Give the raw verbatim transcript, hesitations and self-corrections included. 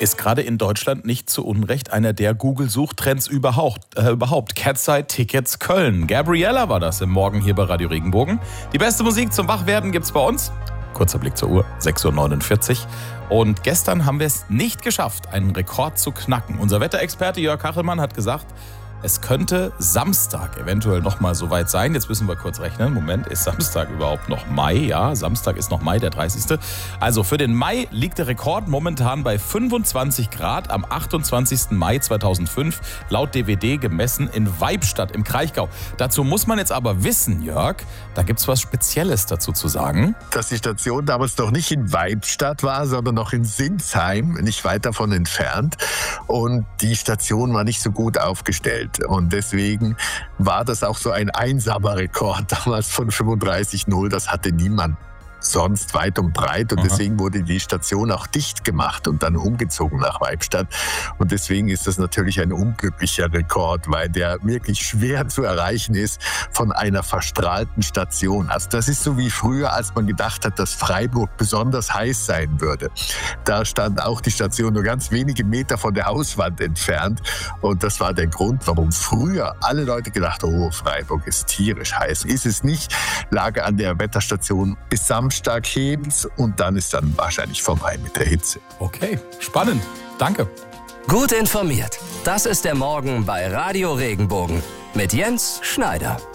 ist gerade in Deutschland nicht zu Unrecht einer der Google-Suchtrends überhaupt. Äh, überhaupt. Catside Tickets Köln. Gabriella war das im Morgen hier bei Radio Regenbogen. Die beste Musik zum Wachwerden gibt's bei uns. Kurzer Blick zur Uhr, sechs Uhr neunundvierzig. Und gestern haben wir es nicht geschafft, einen Rekord zu knacken. Unser Wetterexperte Jörg Kachelmann hat gesagt, es könnte Samstag eventuell noch mal so weit sein. Jetzt müssen wir kurz rechnen. Moment, ist Samstag überhaupt noch Mai? Ja, Samstag ist noch Mai, der dreißigste Also für den Mai liegt der Rekord momentan bei fünfundzwanzig Grad am achtundzwanzigsten Mai zweitausendfünf, laut D W D gemessen in Weibstadt im Kraichgau. Dazu muss man jetzt aber wissen, Jörg, da gibt es was Spezielles dazu zu sagen. Dass die Station damals noch nicht in Weibstadt war, sondern noch in Sinsheim, nicht weit davon entfernt. Und die Station war nicht so gut aufgestellt. Und deswegen war das auch so ein einsamer Rekord damals von fünfunddreißig null. Das hatte niemand sonst weit und breit. Und Aha. deswegen wurde die Station auch dicht gemacht und dann umgezogen nach Weibstadt. Und deswegen ist das natürlich ein unglücklicher Rekord, weil der wirklich schwer zu erreichen ist von einer verstrahlten Station. Also das ist so wie früher, als man gedacht hat, dass Freiburg besonders heiß sein würde. Da stand auch die Station nur ganz wenige Meter von der Hauswand entfernt. Und das war der Grund, warum früher alle Leute gedacht haben, oh, Freiburg ist tierisch heiß. Ist es nicht. Lage an der Wetterstation bis Samstag. Stark hebt's und dann ist dann wahrscheinlich vorbei mit der Hitze. Okay, spannend. Danke. Gut informiert. Das ist der Morgen bei Radio Regenbogen mit Jens Schneider.